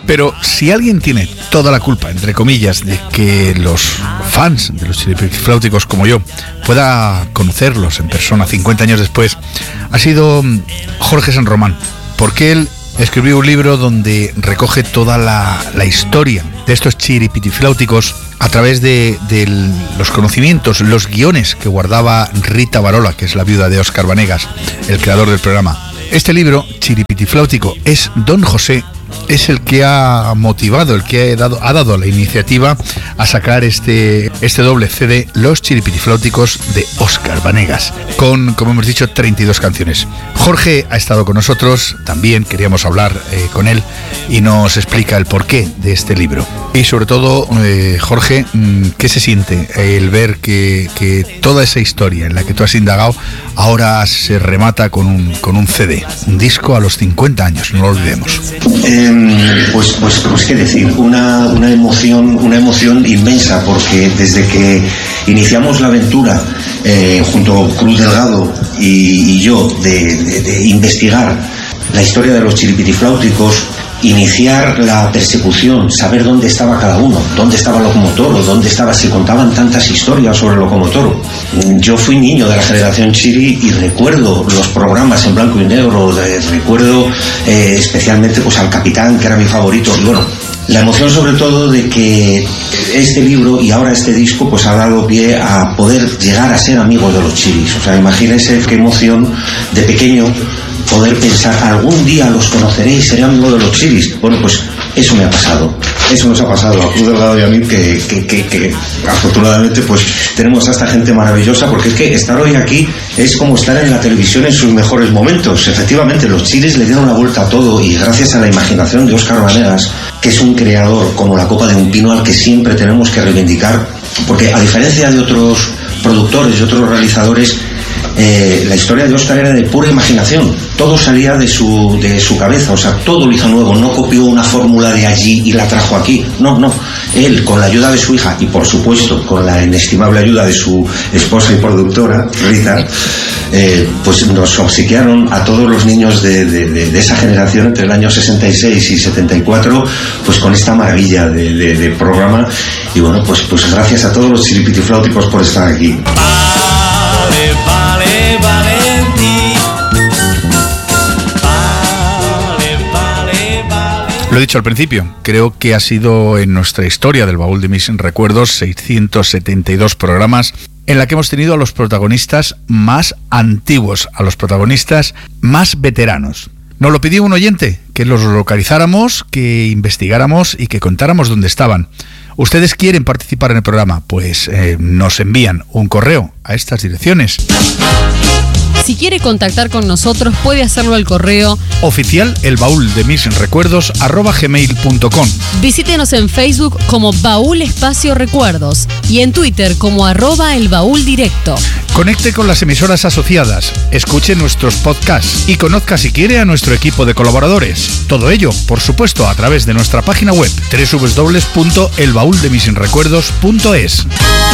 Pero si alguien tiene toda la culpa, entre comillas, de que los fans de los chiripitifláuticos como yo pueda conocerlos en persona 50 años después, ha sido Jorge San Román, porque él escribió un libro donde recoge toda la historia de estos chiripitifláuticos a través de los conocimientos, los guiones que guardaba Rita Barola, que es la viuda de Óscar Vanegas, el creador del programa. Este libro, Chiripitifláutico, es Don José, es el que ha motivado, el que ha dado la iniciativa a sacar este doble CD, Los Chiripitifláuticos de Óscar Vanegas, con, como hemos dicho, 32 canciones. Jorge ha estado con nosotros, también queríamos hablar con él y nos explica el porqué de este libro. Y sobre todo, Jorge, ¿qué se siente el ver que toda esa historia en la que tú has indagado ahora se remata con un CD, un disco a los 50 años, no lo olvidemos? Pues qué decir, una emoción inmensa, porque desde que iniciamos la aventura junto a Cruz Delgado y yo de investigar la historia de los chiripitifláuticos, iniciar la persecución, saber dónde estaba cada uno, dónde estaba Locomotoro, dónde estaba, se contaban tantas historias sobre Locomotoro. Yo fui niño de la generación Chiri y recuerdo los programas en blanco y negro, recuerdo especialmente pues al Capitán, que era mi favorito, y bueno, la emoción sobre todo de que este libro y ahora este disco pues ha dado pie a poder llegar a ser amigos de los Chiris. O sea, imagínense qué emoción de pequeño poder pensar, algún día los conoceré y seré amigo de los Chiris. Bueno, pues eso me ha pasado, eso nos ha pasado a Cruz Delgado y a mí, que afortunadamente pues tenemos a esta gente maravillosa, porque es que estar hoy aquí es como estar en la televisión en sus mejores momentos. Efectivamente, los Chiris le dieron la vuelta a todo, y gracias a la imaginación de Óscar Vanegas, que es un creador como la copa de un pino al que siempre tenemos que reivindicar, porque a diferencia de otros productores y otros realizadores, la historia de Óscar era de pura imaginación, todo salía de su cabeza, o sea, todo lo hizo nuevo, no copió una fórmula de allí y la trajo aquí, no, él, con la ayuda de su hija y por supuesto con la inestimable ayuda de su esposa y productora, Rita, pues nos obsequiaron a todos los niños de esa generación entre el año 66 y 74, pues con esta maravilla de programa. Y bueno, pues gracias a todos los chiripitifláuticos por estar aquí. Lo he dicho al principio, creo que ha sido en nuestra historia del Baúl de mis recuerdos 672 programas en la que hemos tenido a los protagonistas más antiguos, a los protagonistas más veteranos. Nos lo pidió un oyente, que los localizáramos, que investigáramos y que contáramos dónde estaban. ¿Ustedes quieren participar en el programa? Pues nos envían un correo a estas direcciones. Si quiere contactar con nosotros, puede hacerlo al correo oficial elbauldemisrecuerdos@gmail.com. Visítenos en Facebook como Baúl Espacio Recuerdos y en Twitter como @elbaúldirecto. Conecte con las emisoras asociadas, escuche nuestros podcasts y conozca si quiere a nuestro equipo de colaboradores. Todo ello, por supuesto, a través de nuestra página web www.elbauldemisrecuerdos.es.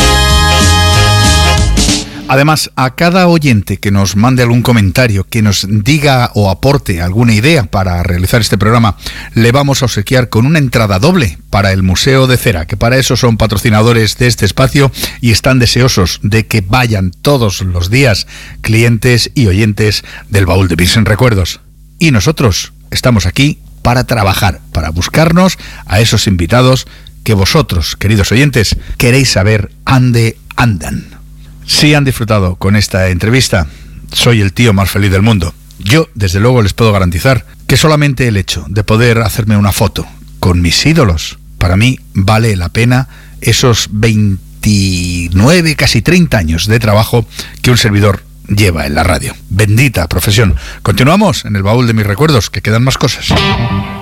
Además, a cada oyente que nos mande algún comentario, que nos diga o aporte alguna idea para realizar este programa, le vamos a obsequiar con una entrada doble para el Museo de Cera, que para eso son patrocinadores de este espacio y están deseosos de que vayan todos los días clientes y oyentes del Baúl de mis recuerdos. Y nosotros estamos aquí para trabajar, para buscarnos a esos invitados que vosotros, queridos oyentes, queréis saber ande andan. Si han disfrutado con esta entrevista, soy el tío más feliz del mundo. Yo, desde luego, les puedo garantizar que solamente el hecho de poder hacerme una foto con mis ídolos, para mí vale la pena esos 29, casi 30 años de trabajo que un servidor lleva en la radio. Bendita profesión. Continuamos en el Baúl de mis recuerdos, que quedan más cosas.